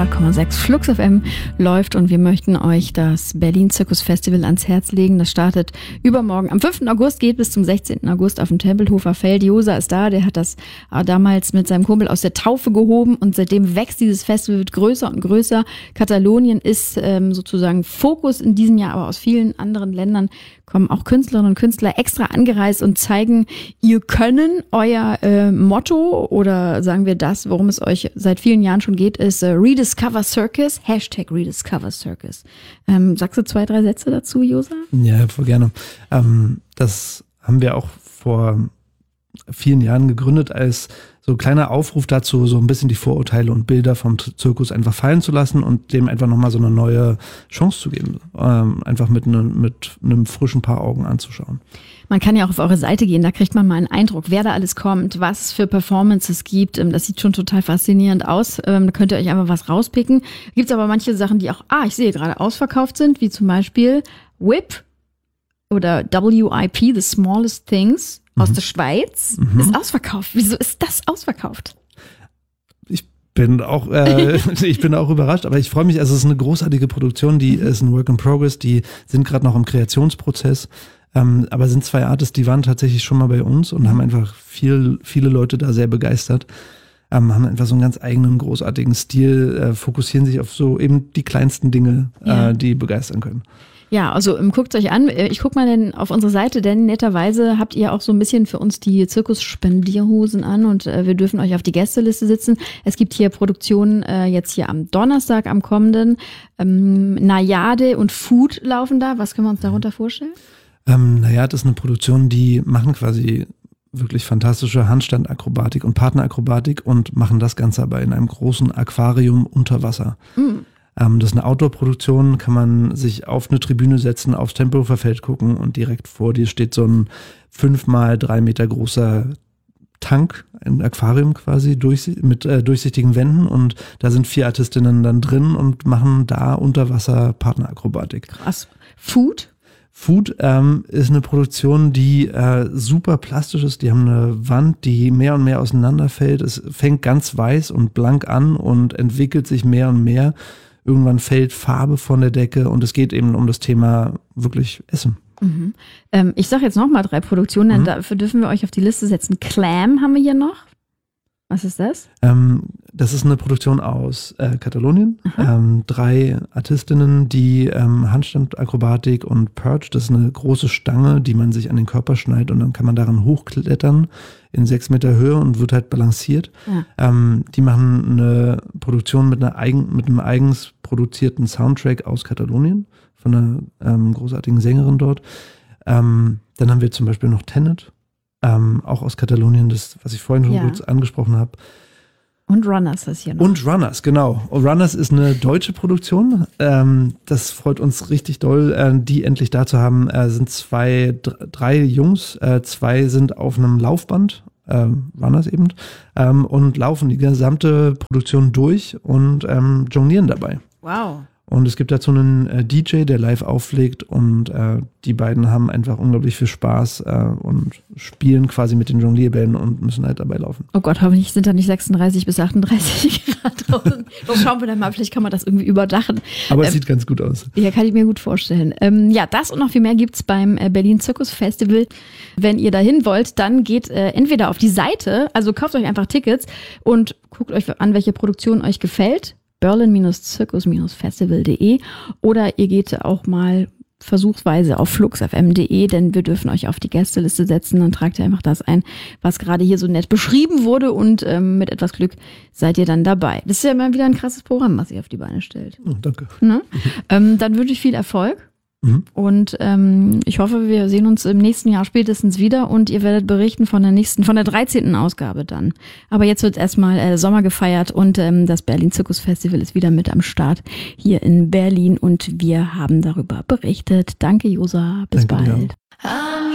100,6 Flux FM läuft und wir möchten euch das Berlin Zirkus Festival ans Herz legen. Das startet übermorgen am 5. August, geht bis zum 16. August auf dem Tempelhofer Feld. Josa ist da, der hat das damals mit seinem Kumpel aus der Taufe gehoben und seitdem wächst dieses Festival, wird größer und größer. Katalonien ist sozusagen Fokus in diesem Jahr, aber aus vielen anderen Ländern kommen auch Künstlerinnen und Künstler extra angereist und zeigen ihr Können. Euer Motto oder sagen wir das, worum es euch seit vielen Jahren schon geht, ist Rediscover Circus, #Rediscover Circus. Sagst du 2, 3 Sätze dazu, Josa? Ja, voll gerne. Das haben wir auch vor vielen Jahren gegründet als so kleiner Aufruf dazu, so ein bisschen die Vorurteile und Bilder vom Zirkus einfach fallen zu lassen und dem einfach nochmal so eine neue Chance zu geben, einfach mit einem frischen Paar Augen anzuschauen. Man kann ja auch auf eure Seite gehen, da kriegt man mal einen Eindruck, wer da alles kommt, was es für Performances gibt. Das sieht schon total faszinierend aus. Da könnt ihr euch einfach was rauspicken. Gibt es aber manche Sachen, die auch, ich sehe gerade, ausverkauft sind, wie zum Beispiel WIP oder WIP, The Smallest Things aus der Schweiz, ist ausverkauft. Wieso ist das ausverkauft? Ich bin auch überrascht, aber ich freue mich, also es ist eine großartige Produktion, die ist ein Work in Progress, die sind gerade noch im Kreationsprozess, aber sind 2 Artists, die waren tatsächlich schon mal bei uns und haben einfach viele Leute da sehr begeistert, haben einfach so einen ganz eigenen, großartigen Stil, fokussieren sich auf so eben die kleinsten Dinge, die begeistern können. Ja, also guckt euch an. Ich guck mal denn auf unsere Seite, denn netterweise habt ihr auch so ein bisschen für uns die Zirkus-Spendierhosen an und wir dürfen euch auf die Gästeliste sitzen. Es gibt hier Produktionen jetzt hier am Donnerstag, am kommenden. Najade und Food laufen da. Was können wir uns darunter vorstellen? Najade ist eine Produktion, die machen quasi wirklich fantastische Handstandakrobatik und Partnerakrobatik und machen das Ganze aber in einem großen Aquarium unter Wasser. Das ist eine Outdoor-Produktion, kann man sich auf eine Tribüne setzen, aufs Tempelhofer Feld gucken und direkt vor dir steht so ein 5x3 Meter großer Tank, ein Aquarium quasi, mit durchsichtigen Wänden und da sind 4 Artistinnen dann drin und machen da unter Wasser Partnerakrobatik. Krass. Food ist eine Produktion, die super plastisch ist. Die haben eine Wand, die mehr und mehr auseinanderfällt. Es fängt ganz weiß und blank an und entwickelt sich mehr und mehr. Irgendwann fällt Farbe von der Decke und es geht eben um das Thema wirklich Essen. Ich sage jetzt nochmal 3 Produktionen, dafür dürfen wir euch auf die Liste setzen. Clam haben wir hier noch. Was ist das? Das ist eine Produktion aus Katalonien. 3 Artistinnen, die Handstandakrobatik und Perch, das ist eine große Stange, die man sich an den Körper schneidet und dann kann man daran hochklettern in 6 Meter Höhe und wird halt balanciert. Ja. Die machen eine Produktion mit einem eigens produzierten Soundtrack aus Katalonien von einer großartigen Sängerin dort. Dann haben wir zum Beispiel noch Tenet. Auch aus Katalonien, das, was ich vorhin schon kurz angesprochen habe. Und Runners ist hier noch. Und Runners, genau. Runners ist eine deutsche Produktion. Das freut uns richtig doll, die endlich da zu haben. Sind 3 Jungs, 2 sind auf einem Laufband, Runners eben, und laufen die gesamte Produktion durch und jonglieren dabei. Wow. Und es gibt dazu einen DJ, der live auflegt und die beiden haben einfach unglaublich viel Spaß und spielen quasi mit den Jonglierbällen und müssen halt dabei laufen. Oh Gott, hoffentlich sind da nicht 36 bis 38 Grad draußen. Schauen wir dann mal, vielleicht kann man das irgendwie überdachen. Aber es sieht ganz gut aus. Ja, kann ich mir gut vorstellen. Ja, das und noch viel mehr gibt's beim Berlin Zirkus Festival. Wenn ihr dahin wollt, dann geht entweder auf die Seite, also kauft euch einfach Tickets und guckt euch an, welche Produktion euch gefällt. berlin-zirkus-festival.de oder ihr geht auch mal versuchsweise auf fluxfm.de, denn wir dürfen euch auf die Gästeliste setzen. Dann tragt ihr einfach das ein, was gerade hier so nett beschrieben wurde und mit etwas Glück seid ihr dann dabei. Das ist ja immer wieder ein krasses Programm, was ihr auf die Beine stellt. Oh, danke. Ne? Dann wünsche ich viel Erfolg. Und ich hoffe, wir sehen uns im nächsten Jahr spätestens wieder und ihr werdet berichten von der 13. Ausgabe dann. Aber jetzt wird erstmal Sommer gefeiert und das Berlin Zirkus Festival ist wieder mit am Start hier in Berlin und wir haben darüber berichtet. Danke, Josa. Bis bald.